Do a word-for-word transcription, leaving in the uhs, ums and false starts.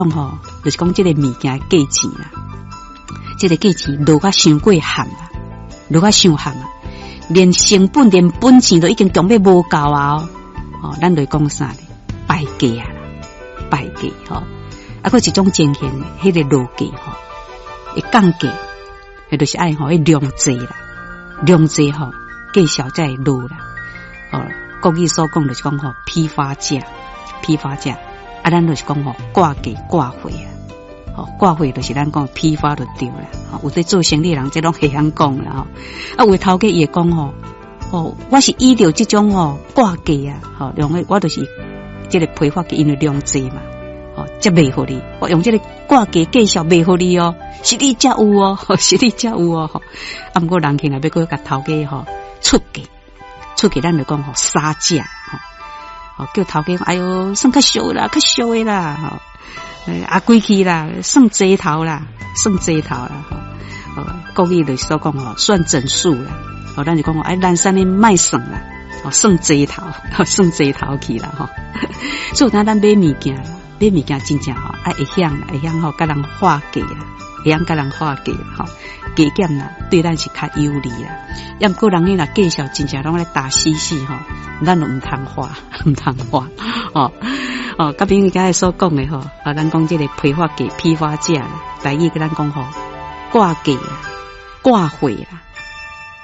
讲吼，就是讲这个物件价钱啦，这个价钱落甲伤过hạn啦，落甲伤hạn啊，连成本连本钱都已经强要无够啊！哦，咱就讲啥咧？败价啊，败价吼，啊，佫一种情形，迄个落价吼，会降价，迄就是爱吼，迄量济啦，量济吼，价小才会落啦。哦，国语所讲就是讲吼，批发价，批发价，啊，咱就是讲吼，挂价挂货啊，哦，挂货就是咱讲批发就对啦。哦，有在做生意人，这拢会晓讲啦。吼，啊，有头家伊会讲吼，哦，我是依照这种吼挂价啊，吼，用个我就是这个批发价，因为量济嘛，哦，才卖互你，我用这个挂价介绍卖互你哦，是你才有哦，是你才有哦，吼，啊，毋过人起来要搁甲头家吼出价。出去咱就讲吼杀价吼，哦叫头家哎哟算较俗啦，较俗的啦，吼，啊贵去啦，算济头啦，算济头啦，吼，哦国语就所讲吼算整数啦，哦咱就讲吼哎咱山里卖算啦，哦算济头，算济头去啦，吼，所以当咱买物件啦，买物件真正吼爱会晓啦，会晓吼甲人化价啦，会晓甲人化价吼。加减啦，对咱是较有利啦。要毋过人伊若介绍真正拢咧打死死吼，咱就唔通花，唔通花哦哦。甲朋友刚才所讲的吼，啊，咱讲这个批发价、批发价啦，台语跟咱讲吼，挂价啦、挂货啦。